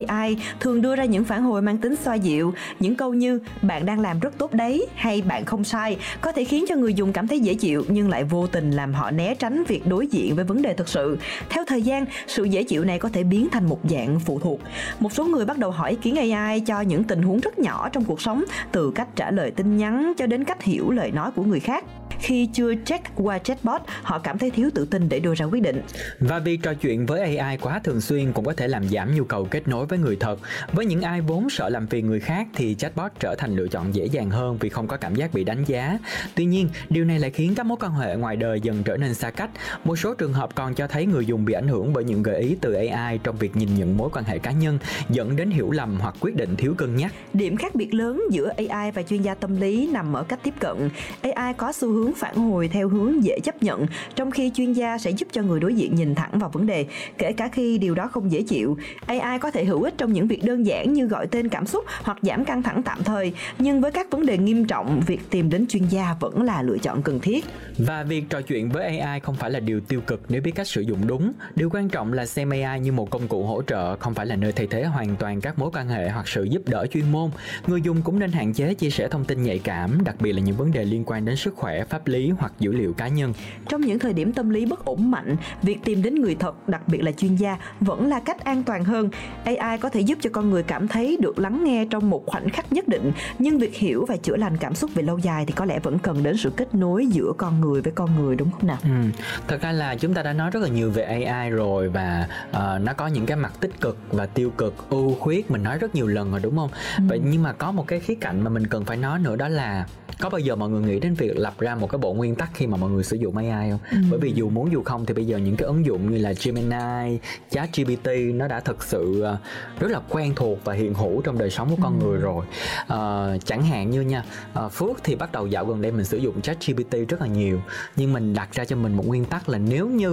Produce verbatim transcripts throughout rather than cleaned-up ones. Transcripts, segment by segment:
a i thường đưa ra những phản hồi mang tính xoa dịu. Những câu như bạn đang làm rất tốt đấy hay bạn không sai có thể khiến cho người dùng cảm thấy dễ chịu, nhưng lại vô tình làm họ né tránh việc đối diện với vấn đề thực sự. Theo thời gian, sự dễ chịu này có thể biến thành một dạng phụ thuộc. Một số người bắt đầu hỏi ý kiến a i cho những tình huống rất nhỏ trong cuộc sống, từ cách trả lời tin nhắn cho đến cách hiểu lời nói của người khác. Khi chưa check qua chatbot, họ cảm thấy thiếu tự tin để đưa ra quyết định. Và việc trò chuyện với a i quá thường xuyên cũng có thể làm giảm nhu cầu kết nối với người thật. Với những ai vốn sợ làm phiền người khác thì chatbot trở thành lựa chọn dễ dàng hơn vì không có cảm giác bị đánh giá. Tuy nhiên, điều này lại khiến các mối quan hệ ngoài đời dần trở nên xa cách. Một số trường hợp còn cho thấy người dùng bị ảnh hưởng bởi những gợi ý từ a i trong việc nhìn nhận mối quan hệ cá nhân, dẫn đến hiểu lầm hoặc quyết định thiếu cân nhắc. Điểm khác biệt lớn giữa a i và chuyên gia tâm lý nằm ở cách tiếp cận. a i có xu hướng phản hồi theo hướng dễ chấp nhận, trong khi chuyên gia sẽ giúp cho người đối diện nhìn thẳng vào vấn đề, kể cả khi điều đó không dễ chịu. a i có thể hữu ích trong những việc đơn giản như gọi tên cảm xúc hoặc giảm căng thẳng tạm thời, nhưng với các vấn đề nghiêm trọng, việc tìm đến chuyên gia vẫn là lựa chọn cần thiết. Và việc trò chuyện với a i không phải là điều tiêu cực nếu biết cách sử dụng đúng. Điều quan trọng là xem a i như một công cụ hỗ trợ, không phải là nơi thay thế hoàn toàn các mối quan hệ hoặc sự giúp đỡ chuyên môn. Người dùng cũng nên hạn chế chia sẻ thông tin nhạy cảm, đặc biệt là những vấn đề liên quan đến sức khỏe, pháp lý hoặc dữ liệu cá nhân. Trong những thời điểm tâm lý bất ổn mạnh, việc tìm đến người thật, đặc biệt là chuyên gia, vẫn là cách an toàn hơn. a i có thể giúp cho con người cảm thấy được lắng nghe trong một khoảnh khắc nhất định, nhưng việc hiểu và chữa lành cảm xúc về lâu dài thì có lẽ vẫn cần đến sự kết nối giữa con người với con người, đúng không nào? Ừ. Thật ra là chúng ta đã nói rất là nhiều về a i rồi, và uh, nó có những cái mặt tích cực và tiêu cực, ưu khuyết, mình nói rất nhiều lần rồi đúng không? Ừ. Vậy nhưng mà có một cái khía cạnh mà mình cần phải nói nữa, đó là có bao giờ mọi người nghĩ đến việc lập ra một cái bộ nguyên tắc khi mà mọi người sử dụng a i không? Ừ. Bởi vì dù muốn dù không thì bây giờ những cái ứng dụng như là Gemini, ChatGPT nó đã thực sự rất là quen thuộc và hiện hữu trong đời sống của con ừ. người rồi. Uh, chẳng hạn như nha, uh, Phước thì bắt đầu dạo gần đây mình sử dụng ChatGPT rất là nhiều, nhưng mình đặt ra cho mình một nguyên tắc là nếu như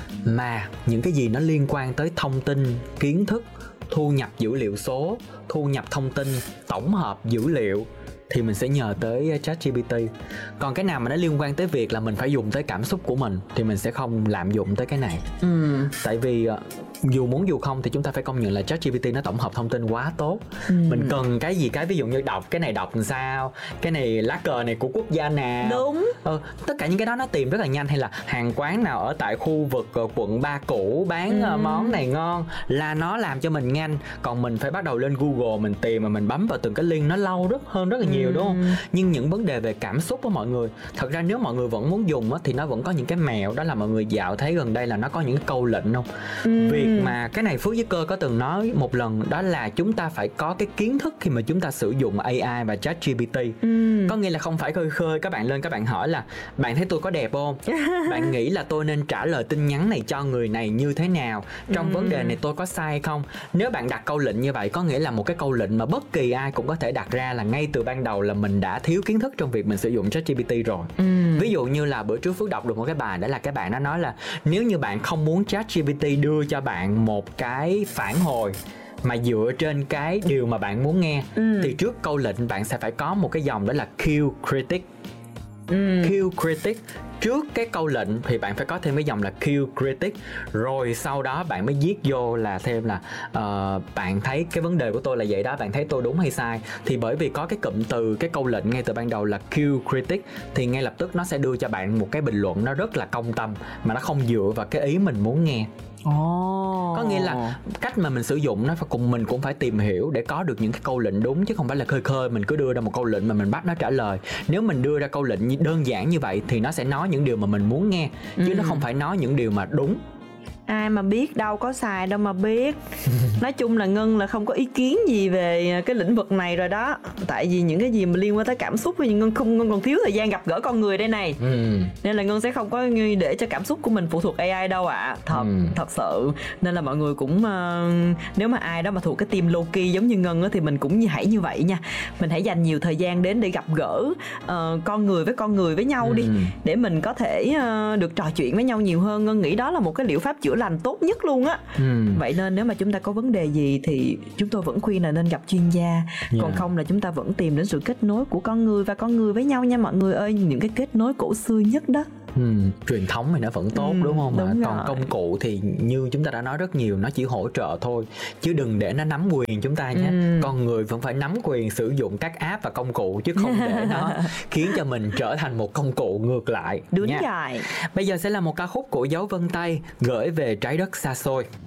mà những cái gì nó liên quan tới thông tin, kiến thức, thu nhập dữ liệu số, thu nhập thông tin, tổng hợp dữ liệu thì mình sẽ nhờ tới ChatGPT. Còn cái nào mà nó liên quan tới việc là mình phải dùng tới cảm xúc của mình thì mình sẽ không lạm dụng tới cái này. Ừ. Tại vì dù muốn dù không thì chúng ta phải công nhận là ChatGPT nó tổng hợp thông tin quá tốt. Ừ. Mình cần cái gì cái ví dụ như đọc cái này đọc làm sao, cái này lá cờ này của quốc gia nào. Đúng. Ừ, tất cả những cái đó nó tìm rất là nhanh, hay là hàng quán nào ở tại khu vực quận ba cũ bán ừ. món này ngon, là nó làm cho mình nhanh. Còn mình phải bắt đầu lên Google mình tìm mà mình bấm vào từng cái link nó lâu rất hơn rất là nhiều. Ừ. Đúng không? Nhưng những vấn đề về cảm xúc của mọi người, thật ra nếu mọi người vẫn muốn dùng á, thì nó vẫn có những cái mẹo, đó là mọi người dạo thấy gần đây là nó có những cái câu lệnh không? Ừ. Việc mà cái này Phước với Cơ có từng nói một lần, đó là chúng ta phải có cái kiến thức khi mà chúng ta sử dụng a i và ChatGPT. Ừ. Có nghĩa là không phải khơi khơi các bạn lên các bạn hỏi là bạn thấy tôi có đẹp không? Bạn nghĩ là tôi nên trả lời tin nhắn này cho người này như thế nào? Trong ừ. vấn đề này tôi có sai không? Nếu bạn đặt câu lệnh như vậy có nghĩa là một cái câu lệnh mà bất kỳ ai cũng có thể đặt ra, là ngay từ ban đầu là mình đã thiếu kiến thức trong việc mình sử dụng ChatGPT rồi. Ừ. Ví dụ như là bữa trước Phước đọc được một cái bài, đó là cái bạn nó nói là nếu như bạn không muốn ChatGPT đưa cho bạn một cái phản hồi mà dựa trên cái điều mà bạn muốn nghe, ừ. thì trước câu lệnh bạn sẽ phải có một cái dòng đó là Q critic. Ừ. Q critic. Trước cái câu lệnh thì bạn phải có thêm cái dòng là Q critic, rồi sau đó bạn mới viết vô là thêm là uh, bạn thấy cái vấn đề của tôi là vậy đó, bạn thấy tôi đúng hay sai. Thì bởi vì có cái cụm từ cái câu lệnh ngay từ ban đầu là Q critic thì ngay lập tức nó sẽ đưa cho bạn một cái bình luận nó rất là công tâm, mà nó không dựa vào cái ý mình muốn nghe. Oh. Có nghĩa là cách mà mình sử dụng nó phải cùng mình cũng phải tìm hiểu để có được những cái câu lệnh đúng, chứ không phải là khơi khơi mình cứ đưa ra một câu lệnh mà mình bắt nó trả lời. Nếu mình đưa ra câu lệnh đơn giản như vậy thì nó sẽ nói những điều mà mình muốn nghe, chứ ừ. nó không phải nói những điều mà đúng. Ai mà biết, đâu có xài đâu mà biết. Nói chung là Ngân là không có ý kiến gì về cái lĩnh vực này rồi đó. Tại vì những cái gì mà liên quan tới cảm xúc thì Ngân không Ngân còn thiếu thời gian gặp gỡ con người đây này. Ừ. Nên là Ngân sẽ không có để cho cảm xúc của mình phụ thuộc a i đâu ạ. À. Thật, ừ. thật sự. Nên là mọi người cũng uh, nếu mà ai đó mà thuộc cái team Loki giống như Ngân á, thì mình cũng hãy như vậy nha. Mình hãy dành nhiều thời gian đến để gặp gỡ uh, con người với con người với nhau ừ. đi, để mình có thể uh, được trò chuyện với nhau nhiều hơn. Ngân nghĩ đó là một cái liệu pháp chữa lành tốt nhất luôn á. Ừ. Vậy nên nếu mà chúng ta có vấn đề gì thì chúng tôi vẫn khuyên là nên gặp chuyên gia. Yeah. Còn không là chúng ta vẫn tìm đến sự kết nối của con người và con người với nhau nha mọi người ơi. Những cái kết nối cổ xưa nhất đó. Ừ, truyền thống thì nó vẫn tốt Ừ, đúng không? Mà đúng còn rồi. công cụ thì như chúng ta đã nói rất nhiều, nó chỉ hỗ trợ thôi, chứ đừng để nó nắm quyền chúng ta nhé. Ừ. Con người vẫn phải nắm quyền sử dụng các app và công cụ, chứ không để nó khiến cho mình trở thành một công cụ ngược lại Đúng nha. rồi. Bây giờ sẽ là một ca khúc của Dấu Vân Tay, Gửi về trái đất xa xôi.